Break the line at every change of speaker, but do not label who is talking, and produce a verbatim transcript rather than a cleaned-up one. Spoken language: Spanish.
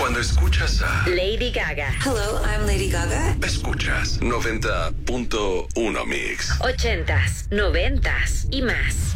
Cuando escuchas a
Lady Gaga.
Hello, I'm Lady Gaga.
Escuchas noventa punto uno Mix.
Ochentas, noventas y más.